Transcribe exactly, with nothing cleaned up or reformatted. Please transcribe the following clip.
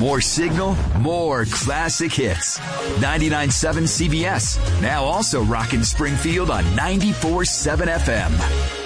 More signal, more classic hits. ninety-nine point seven C B S. Now also rocking Springfield on ninety-four point seven F M.